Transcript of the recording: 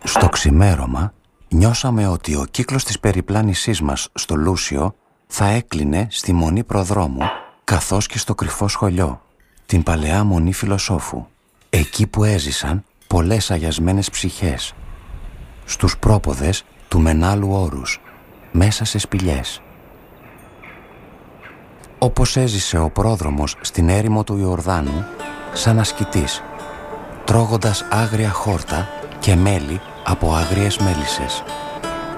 Στο ξημέρωμα νιώσαμε ότι ο κύκλος της περιπλάνησής μας στο Λούσιο θα έκλεινε στη Μονή Προδρόμου, καθώς και στο Κρυφό Σχολιό, την παλαιά Μονή Φιλοσόφου, εκεί που έζησαν πολλές αγιασμένες ψυχές, στους πρόποδες του Μενάλου Όρους, μέσα σε σπηλιές. Όπως έζησε ο πρόδρομος στην έρημο του Ιορδάνου, σαν ασκητής, τρώγοντας άγρια χόρτα και μέλι από άγριες μέλισσες.